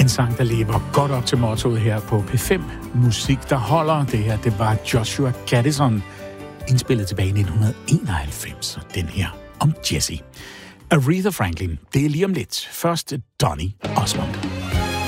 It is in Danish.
En sang, der lever godt op til mottoet her på P5. Musik, der holder. Det her, det var Joshua Caddison, indspillet tilbage i 1991. Og den her om Jessie. Aretha Franklin, det er lige om lidt. Først Donny Osmond.